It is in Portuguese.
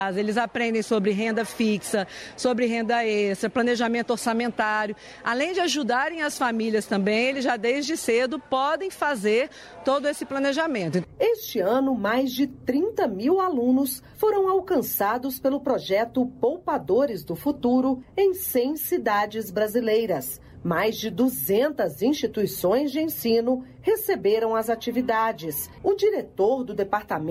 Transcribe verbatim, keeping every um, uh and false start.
Eles aprendem sobre renda fixa, sobre renda extra, planejamento orçamentário. Além de ajudarem as famílias também, eles já desde cedo podem fazer todo esse planejamento. Este ano, mais de trinta mil alunos foram alcançados pelo projeto Poupadores do Futuro em cem cidades brasileiras. Mais de duzentas instituições de ensino receberam as atividades. O diretor do departamento